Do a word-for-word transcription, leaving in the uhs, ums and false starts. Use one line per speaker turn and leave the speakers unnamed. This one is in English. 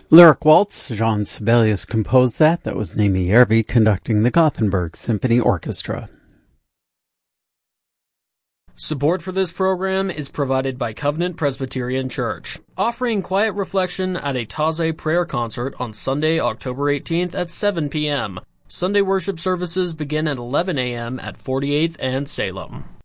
Lyric Waltz, Jean Sibelius composed that. That was Naomi Järvi conducting the Gothenburg Symphony Orchestra.
Support for this program is provided by Covenant Presbyterian Church, offering quiet reflection at a Taizé prayer concert on Sunday, October eighteenth at seven p.m. Sunday worship services begin at eleven a.m. at forty-eighth and Salem.